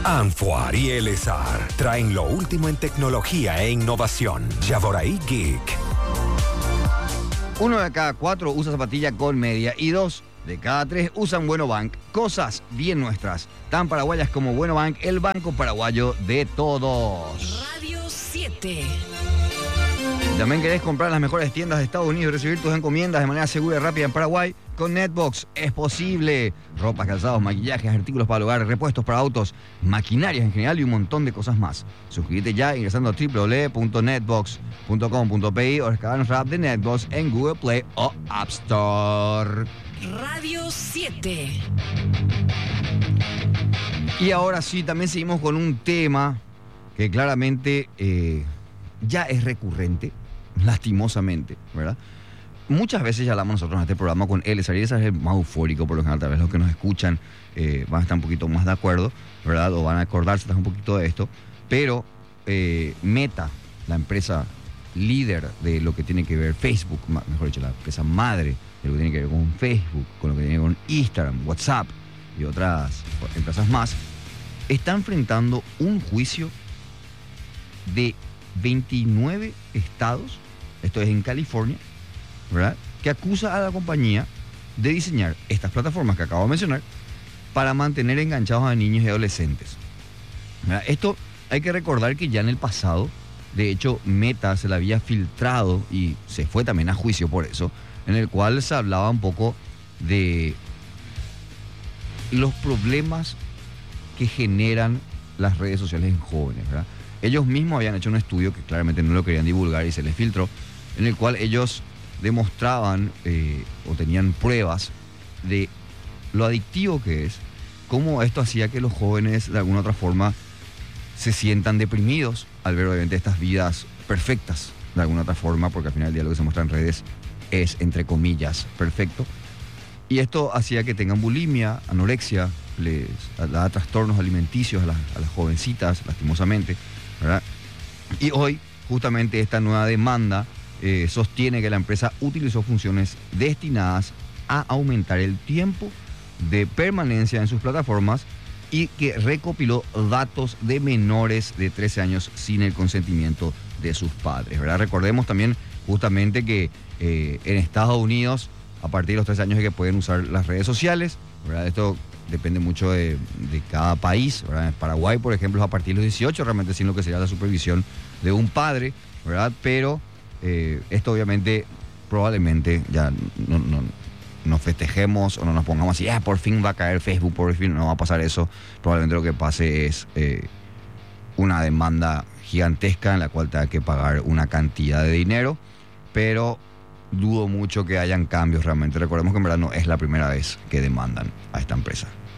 Anfuar y Elezar traen lo último en tecnología e innovación. Yaboraí Geek. 1 de cada 4 usa zapatilla con media y 2 de cada 3 usan Bueno Bank. Cosas bien nuestras, tan paraguayas como Bueno Bank, el banco paraguayo de todos. Radio 7. ¿También querés comprar en las mejores tiendas de Estados Unidos y recibir tus encomiendas de manera segura y rápida en Paraguay? Con Netbox es posible. Ropas, calzados, maquillajes, artículos para el hogar, repuestos para autos, maquinarias en general y un montón de cosas más. Suscríbete ya ingresando a www.netbox.com.pi o descarga nuestra app de Netbox en Google Play o App Store. Radio 7. Y ahora sí, también seguimos con un tema que claramente ya es recurrente, lastimosamente, ¿verdad? Muchas veces ya hablamos nosotros en este programa con Elezar, y Elezar es el más eufórico, por lo general, tal vez los que nos escuchan van a estar un poquito más de acuerdo, ¿verdad? O van a acordarse un poquito de esto, pero Meta, la empresa líder de lo que tiene que ver Facebook, mejor dicho, la empresa madre de lo que tiene que ver con Facebook, con lo que tiene que ver con Instagram, WhatsApp y otras empresas más, está enfrentando un juicio de 29 estados, esto es en California, ¿verdad?, que acusa a la compañía de diseñar estas plataformas que acabo de mencionar para mantener enganchados a niños y adolescentes, ¿verdad? Esto hay que recordar que ya en el pasado, de hecho, Meta se la había filtrado y se fue también a juicio por eso, en el cual se hablaba un poco de los problemas que generan las redes sociales en jóvenes, ¿verdad? Ellos mismos habían hecho un estudio que claramente no lo querían divulgar y se les filtró, en el cual ellos demostraban o tenían pruebas de lo adictivo que es, cómo esto hacía que los jóvenes de alguna otra forma se sientan deprimidos al ver obviamente estas vidas perfectas de alguna otra forma, porque al final del día lo que se muestra en redes es, entre comillas, perfecto. Y esto hacía que tengan bulimia, anorexia, les da trastornos alimenticios a las jovencitas, lastimosamente, ¿verdad? Y hoy, justamente esta nueva demanda sostiene que la empresa utilizó funciones destinadas a aumentar el tiempo de permanencia en sus plataformas y que recopiló datos de menores de 13 años sin el consentimiento de sus padres, ¿verdad? Recordemos también justamente que en Estados Unidos, a partir de los 13 años es que pueden usar las redes sociales, ¿verdad? Esto depende mucho de cada país, ¿verdad? En Paraguay, por ejemplo, es a partir de los 18, realmente sin lo que sería la supervisión de un padre, ¿verdad? Pero esto obviamente, probablemente ya no festejemos o no nos pongamos así, por fin va a caer Facebook, por fin no va a pasar eso. Probablemente lo que pase es una demanda gigantesca en la cual tenga que pagar una cantidad de dinero, pero dudo mucho que hayan cambios realmente. Recordemos que en verdad no es la primera vez que demandan a esta empresa.